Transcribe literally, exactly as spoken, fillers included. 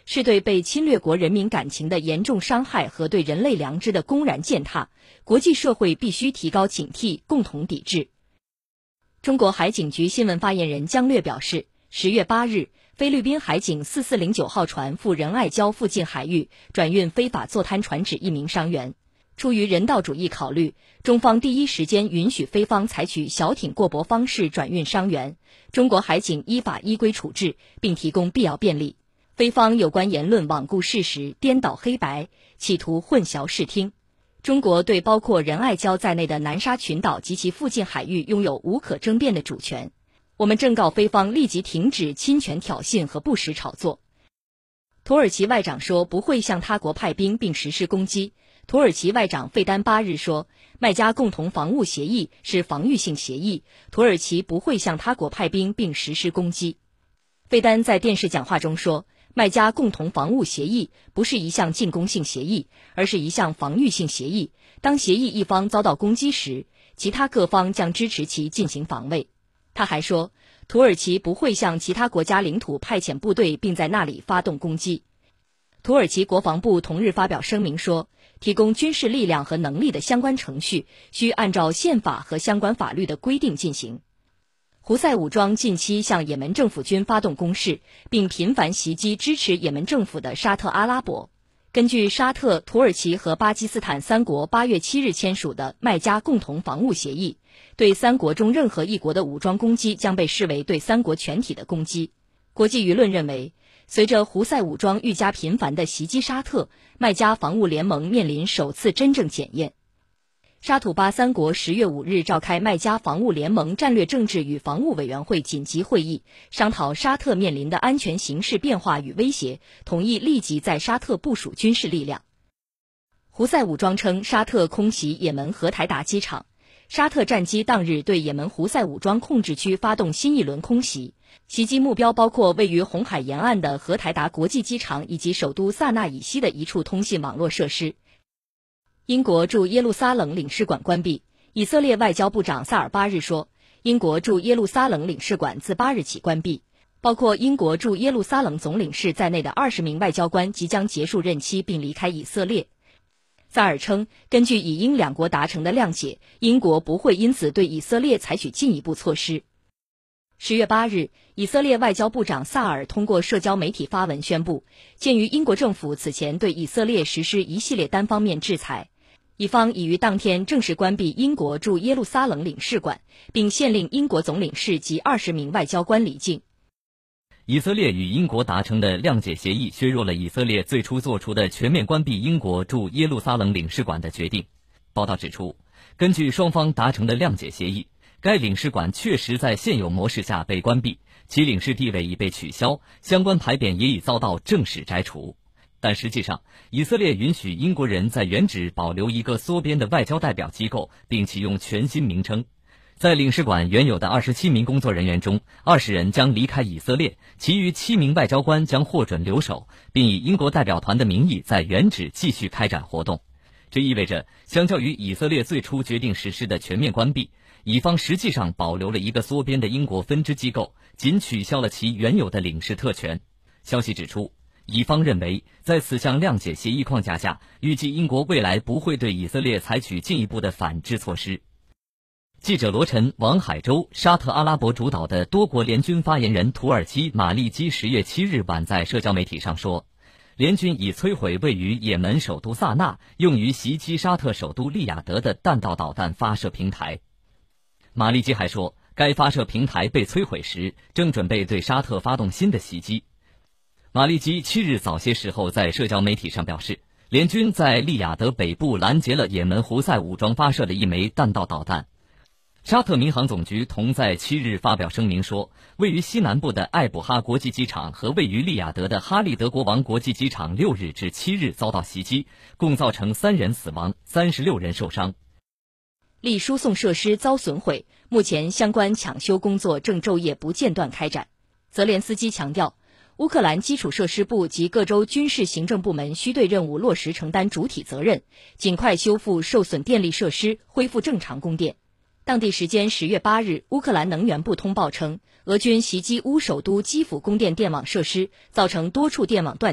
是对被侵略国人民感情的严重伤害和对人类良知的公然践踏，国际社会必须提高警惕，共同抵制。中国海警局新闻发言人姜略表示，十月八日，菲律宾海警四四零九号船赴仁爱礁附近海域转运非法坐滩船只一名伤员。出于人道主义考虑，中方第一时间允许菲方采取小艇过泊方式转运伤员，中国海警依法依规处置，并提供必要便利。菲方有关言论罔顾事实，颠倒黑白，企图混淆视听。中国对包括仁爱礁在内的南沙群岛及其附近海域拥有无可争辩的主权。我们正告菲方立即停止侵权挑衅和不实炒作。土耳其外长说不会向他国派兵并实施攻击。土耳其外长费丹八日说，麦加共同防务协议是防御性协议，土耳其不会向他国派兵并实施攻击。费丹在电视讲话中说，麦加共同防务协议不是一项进攻性协议，而是一项防御性协议。当协议一方遭到攻击时，其他各方将支持其进行防卫。他还说，土耳其不会向其他国家领土派遣部队并在那里发动攻击。土耳其国防部同日发表声明说，提供军事力量和能力的相关程序需按照宪法和相关法律的规定进行。胡塞武装近期向也门政府军发动攻势，并频繁袭击支持也门政府的沙特阿拉伯。根据沙特、土耳其和巴基斯坦三国八月七日签署的麦加共同防务协议，对三国中任何一国的武装攻击将被视为对三国全体的攻击。国际舆论认为，随着胡塞武装愈加频繁地袭击沙特，麦加防务联盟面临首次真正检验。沙土巴三国十月五日召开麦加防务联盟战略政治与防务委员会紧急会议，商讨沙特面临的安全形势变化与威胁，同意立即在沙特部署军事力量。胡塞武装称沙特空袭也门荷台达机场，沙特战机当日对也门胡塞武装控制区发动新一轮空袭，袭击目标包括位于红海沿岸的荷台达国际机场以及首都萨那以西的一处通信网络设施。英国驻耶路撒冷领事馆关闭。以色列外交部长萨尔八日说，英国驻耶路撒冷领事馆自八日起关闭，包括英国驻耶路撒冷总领事在内的二十名外交官即将结束任期并离开以色列。萨尔称，根据以英两国达成的谅解，英国不会因此对以色列采取进一步措施。十月八日，以色列外交部长萨尔通过社交媒体发文宣布，鉴于英国政府此前对以色列实施一系列单方面制裁，以方已于当天正式关闭英国驻耶路撒冷领事馆，并限令英国总领事及二十名外交官离境。 以色列与英国达成的谅解协议削弱了以色列最初做出的全面关闭英国驻耶路撒冷领事馆的决定。报道指出，根据双方达成的谅解协议，该领事馆确实在现有模式下被关闭，其领事地位已被取消，相关牌匾也已遭到正式摘除。但实际上，以色列允许英国人在原址保留一个缩编的外交代表机构，并启用全新名称。在领事馆原有的二十七名工作人员中，二十人将离开以色列，其余七名外交官将获准留守，并以英国代表团的名义在原址继续开展活动。这意味着，相较于以色列最初决定实施的全面关闭，以方实际上保留了一个缩编的英国分支机构，仅取消了其原有的领事特权。消息指出，以方认为，在此项谅解协议框架下，预计英国未来不会对以色列采取进一步的反制措施。记者罗晨、王海洲，沙特阿拉伯主导的多国联军发言人土耳其马利基十月七日晚在社交媒体上说，联军已摧毁位于也门首都萨那用于袭击沙特首都利雅得的弹道导弹发射平台。马利基还说，该发射平台被摧毁时，正准备对沙特发动新的袭击。马利基七日早些时候在社交媒体上表示，联军在利雅得北部拦截了也门胡塞武装发射的一枚弹道导弹。沙特民航总局同在七日发表声明说，位于西南部的艾卜哈国际机场和位于利雅得的哈利德国王国际机场六日至七日遭到袭击，共造成三人死亡，三十六人受伤。 力输送设施遭损毁，目前相关抢修工作正昼夜不间断开展。泽连斯基强调，乌克兰基础设施部及各州军事行政部门需对任务落实承担主体责任，尽快修复受损电力设施，恢复正常供电。当地时间十月八日，乌克兰能源部通报称，俄军袭击乌首都基辅供电电网设施，造成多处电网断